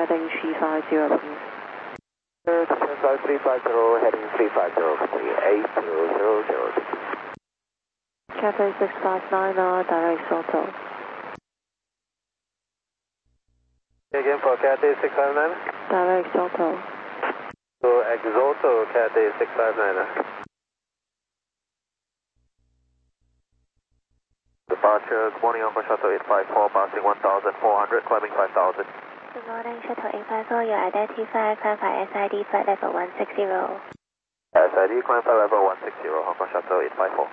Heading 350, please. 350, heading 350, 8000. Cathay 659, direct Soto. Again for Cathay 659. Direct Soto. So Exoto, Cathay 659. Departure, good morning, Uncle Shuttle 854, passing 1400, climbing 5000. Good morning, Shuttle 854, you identified, climb by SID, flight level 160. SID, climb flight level 160, Hong Kong Shuttle 854.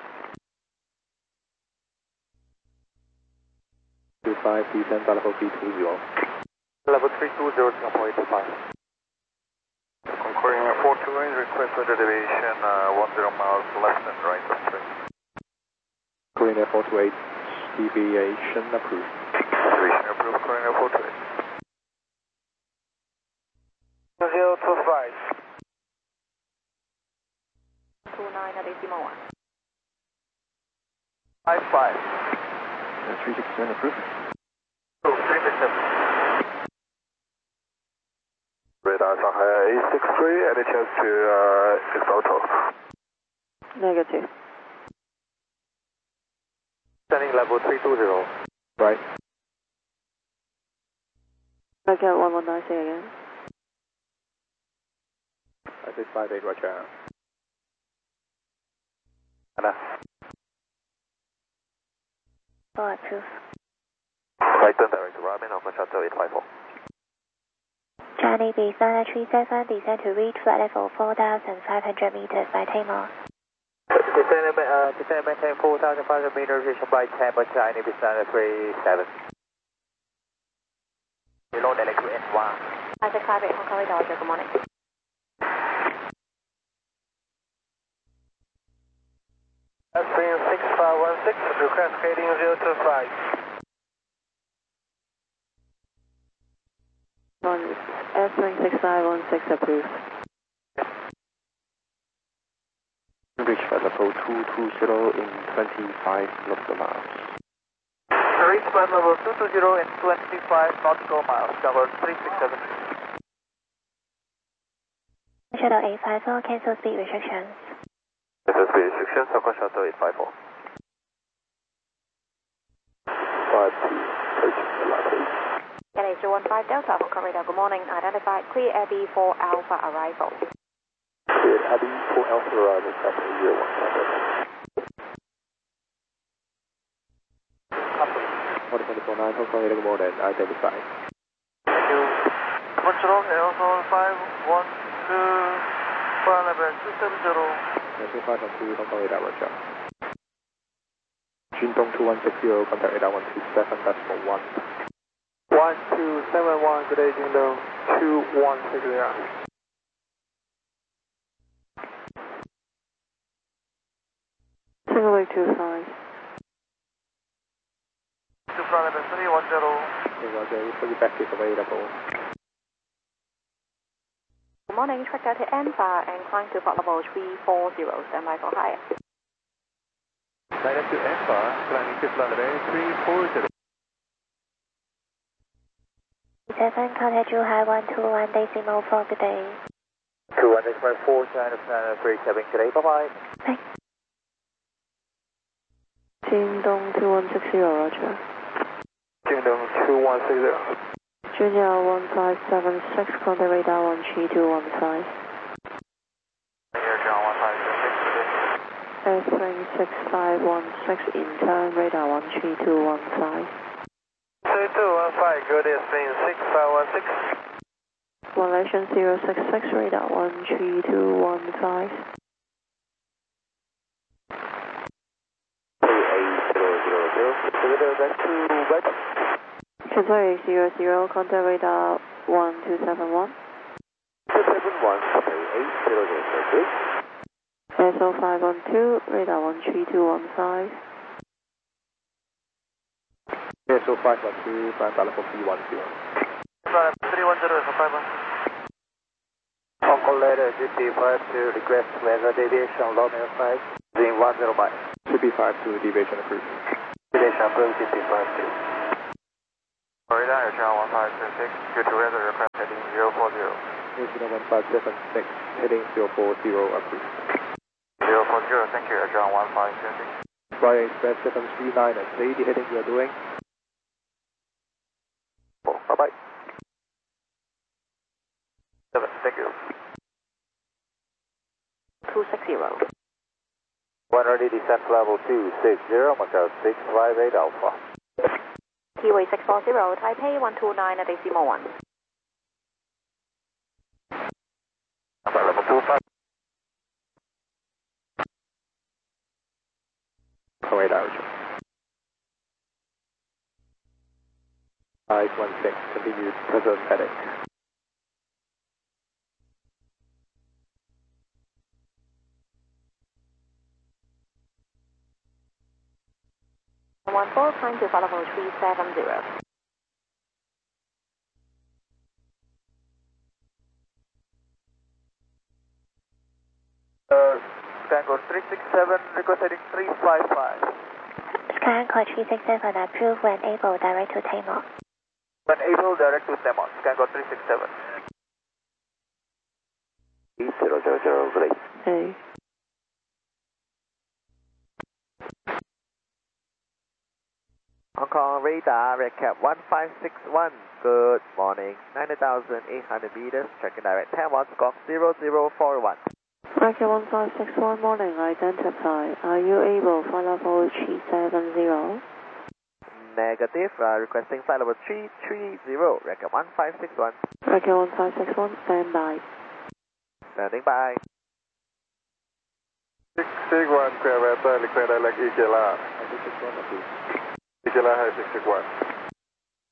25, descend level 320. Level 320, Singapore 85. Concording 428, requested deviation 10 miles left and right of 3. Korean Air 428, deviation approved. Deviation approved, Korean Air 428. 025. 29 decimal 1. 55. 367 approved. Oh, 367. Radar Shanghai 863, any chance to Exoto? Negative. Standing level 320. Right. Back at 119, say again. I 658, roger. Anna. For approved. Right turn direct to Ramen, Hong Kong Shuttle 854. Charlie B, Sana 37, descend to reach flight level 4,500 meters by Tamar. Descend maintain 4,500 meters, reaching by Tamar, China, Bisana 37. Below direct to N1. Isaac 58, Hong Kong radar, good morning. Spring 6516, request heading 025. Airplane 6516 approved. Reach flight level 220 in 25 nautical miles. Reach flight level 220 in 25 nautical miles, cover 367. Shuttle 854, cancel speed restrictions. Cancel speed restrictions, Hong Kong Shuttle 854. 52, Cathay 015 Delta, Hong Kong radar, good morning. Identified, clear Abbey 4 Alpha arrival. Cleared Abbey 4 Alpha arrival, Cathay 015. 124.9, Hong Kong radar, good morning. Identified. Thank you. Control, Aerosol 512, flight level 270. 512, Hong Kong radar, roger. Jindong 2160, contact radar 127.1. 1271, good day, Jingdong 2160. Single wave 25. To flight level 310. Roger, fully back is available. Good morning, track Delta Alpha and climb to flight level 340, standby for higher. Direct to Alpha, climbing to flight level 340. 7, contact Zhuhai 121 decimal 4, good day. 2164, China, China 37, good day, bye-bye. Bye. Jingdong 2160, roger. Jingdong 2160. Junior 1576, contact radar 13215. Here, John 1576, Airplane 6516, in turn, radar 13215. 3215, good day, Spain 6516. Malaysian 066, radar 13215. 3800, back to Baidu. Cathay 00, contact radar 1271. 271, Cathay 800, SO 512, radar 13215. So 512, climb flight level 310. 310 for 51. Hong Kong letter GT5 to request weather deviation low air flight in 10 miles. CP5 to deviation approved. Deviation approved GT5 to. Radar, John 1576. due to weather aircraft heading 040. New Zealand 1576, heading 040, approved. 040, thank you, John 1576. Fly Express 739 and the heading you are doing. Oh, bye-bye. 7, thank you. 260. 1 ready, descent level 260, Macau 658 Alpha. Kiwi 640, Taipei 129 at decimal 1. Number level 25. Correct direction. 516, continue present heading. One four, climb to flight level 370. Skycode 367, request heading 355. Skycode 367 approved when able, direct to Tamar. When able, direct to Tamar. Skycode 367. 000, relay. A. Hong Kong radar, recap 1561. Good morning. 90,800 meters. Checking direct 10 1 Squawk 0041. Rocket 1561 morning, identify. Are you able flight level 370? Negative. Requesting flight level 330. Recap 1561. Rocket 1561, stand by. Standing by. 661, clear weather, liquid like Igela. 661, approved. Igela has 661.